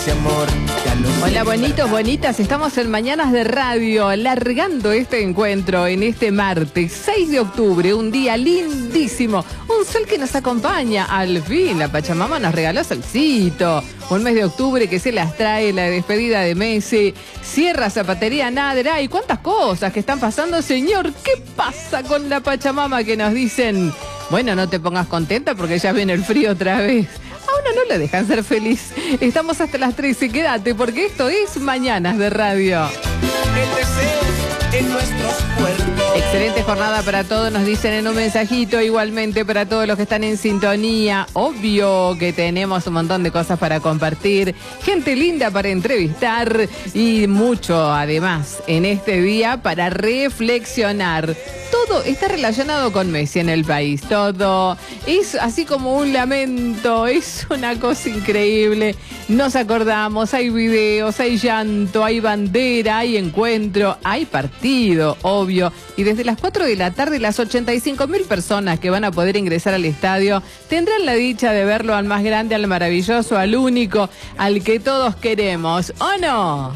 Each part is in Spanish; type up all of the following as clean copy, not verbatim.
ese amor. Hola bonitos, bonitas, estamos en Mañanas de Radio, largando este encuentro en este martes 6 de octubre, un día lindísimo, un sol que nos acompaña, al fin la Pachamama nos regaló solcito, un mes de octubre que se las trae, la despedida de Messi, cierra Zapatería Nadra y cuántas cosas que están pasando, señor, ¿qué pasa con la Pachamama que nos dicen? Bueno, no te pongas contenta porque ya viene el frío otra vez. A uno no le dejan ser feliz. Estamos hasta las 13, quédate porque esto es Mañanas de Radio. El deseo en nuestros cuerpos. Excelente jornada para todos, nos dicen en un mensajito, igualmente para todos los que están en sintonía. Obvio que tenemos un montón de cosas para compartir, gente linda para entrevistar y mucho además en este día para reflexionar. Todo está relacionado con Messi en el país, todo es así como un lamento, es una cosa increíble. Nos acordamos, hay videos, hay llanto, hay bandera, hay encuentro, hay partido, obvio. Y desde las 4 de la tarde, las 85.000 personas que van a poder ingresar al estadio tendrán la dicha de verlo al más grande, al maravilloso, al único, al que todos queremos, ¿o no?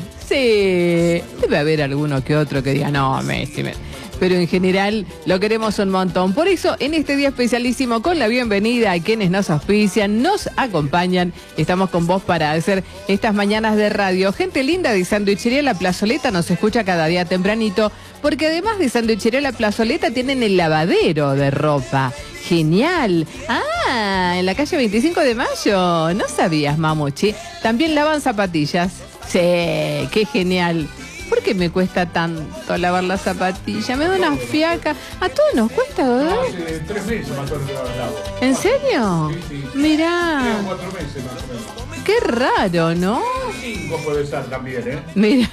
Sí, debe haber alguno que otro que diga, no, Messi, pero en general lo queremos un montón. Por eso, en este día especialísimo, con la bienvenida a quienes nos auspician, nos acompañan, estamos con vos para hacer estas mañanas de radio. Gente linda de Sanduichería La Plazoleta nos escucha cada día tempranito, porque además de Sanduichería La Plazoleta tienen el lavadero de ropa. Genial. Ah, en la calle 25 de Mayo. No sabías, mamuchi. También lavan zapatillas. Sí, qué genial. ¿Por qué me cuesta tanto lavar las zapatillas? Me da una fiaca. A todos nos cuesta, ¿verdad? No, hace 3 meses más o menos que las lavo. ¿En serio? Sí. Mirá. 3 o 4 meses más o menos. Qué raro, ¿no? 5 puede ser también, ¿eh? Mira.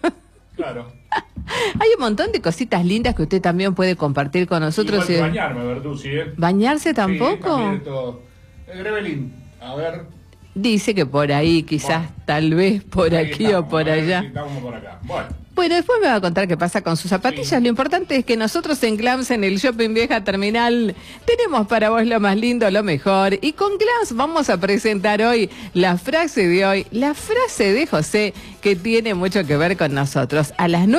Claro. Hay un montón de cositas lindas que usted también puede compartir con nosotros. Igual que bañarme, Bertuzzi, ¿eh? ¿Bañarse tampoco? Sí, también todo. Rebelín, a ver. Dice que por ahí, quizás, tal vez por Ahí aquí estamos, o por allá. Sí, estamos por acá. Bueno, después me va a contar qué pasa con sus zapatillas. Sí. Lo importante es que nosotros en Glams, en el Shopping Vieja Terminal, tenemos para vos lo más lindo, lo mejor. Y con Glams vamos a presentar hoy la frase de hoy, la frase de José, que tiene mucho que ver con nosotros. A las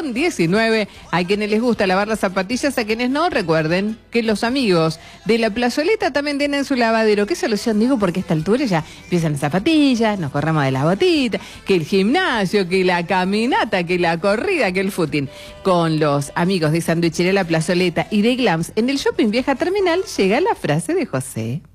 9:19, a quienes les gusta lavar las zapatillas, a quienes no, recuerden que los amigos de La Plazoleta también tienen su lavadero. ¿Qué solución digo? Porque a esta altura ya empiezan las zapatillas, nos corremos de las botitas, que el gimnasio, que la caminata, que la corrida, que el footing. Con los amigos de Sanduichería La Plazoleta y de Glams en el Shopping Vieja Terminal llega la frase de José.